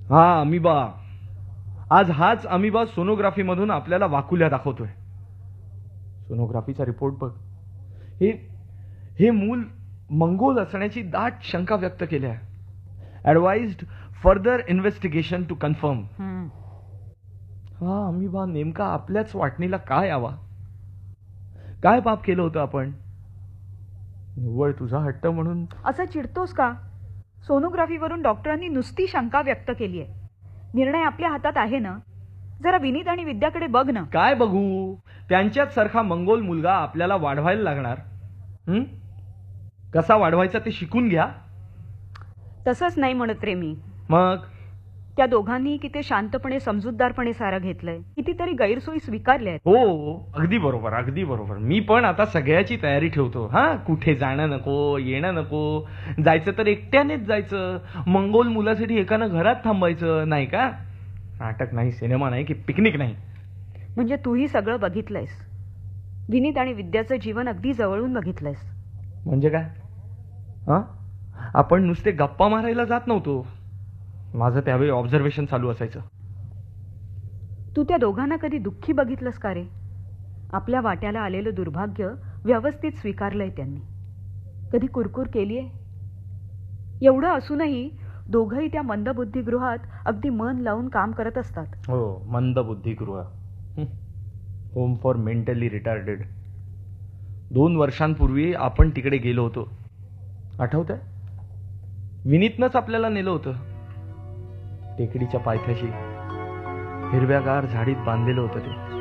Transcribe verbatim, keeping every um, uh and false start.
हा अमिबा, आज हाच अमिबा सोनोग्राफी मधून आपल्याला वाकुल्या दाखवतोय. सोनोग्राफीचा रिपोर्ट बघ. हे हे मूल मंगोल असण्याची दाट शंका व्यक्त केली आहे. ऍडवाइज्ड फर्दर इन्व्हेस्टिगेशन टू कन्फर्म. हा अमिबा नेमका आपल्याच वाटणीला काय यावा? काय पाप केलं होतं आपण? निव्वळ तुझा हट्ट म्हणून. असं चिडतोस का? सोनोग्राफीवरून डॉक्टरांनी नुसती शंका व्यक्त केली आहे. निर्णय आपल्या हातात आहे ना. जरा विनीत आणि विद्याकडे बघ ना. काय बघू? त्यांच्याच सारखा मंगोल मुलगा आपल्याला वाढवायला लागणार. हं? कसा वाढवायचा ते शिकून घ्या. तसंच नाही म्हणत रे मी. मग त्या दोघांनी किती शांतपणे समजूतदारपणे सारं घेतलंय. कितीतरी गैरसोयी स्वीकारल्या आहेत. हो, अगदी बरोबर, अगदी बरोबर. मी पण आता सगळ्याची तयारी ठेवतो. हा, कुठे जाणं नको, येणं नको. जायचं तर एकट्यानेच जायचं. मंगोल मुलासाठी एकानं घरात थांबायचं. नाही का? नाटक नाही, सिनेमा नाही, की पिकनिक नाही. म्हणजे तूही सगळं बघितलंयस. विनीत आणि विद्याचं जीवन अगदी जवळून बघितलंयस. म्हणजे काय? हा, आपण नुसते गप्पा मारायला जात नव्हतो. माझं त्यावेळी ऑब्झर्वेशन चालू असायचं. तू त्या दोघांना कधी दुःखी बघितलंस का रे? आपल्या वाट्याला आलेलं दुर्भाग्य व्यवस्थित स्वीकारलंय त्यांनी. कधी कुरकुर केलीये? एवढं असूनही दोघंही त्या मंदबुद्धीगृहात अगदी मन लावून काम करत असतात. हो, मंदबुद्धीगृह, होम फॉर मेंटली रिटार्डेड. दोन वर्षांपूर्वी आपण तिकडे गेलो होतो. आठवतंय? विनीतनंच आपल्याला नेलं होतं. टेकडीच्या पायथ्याशी हिरव्यागार झाडीत बांधलेलं होतं ते.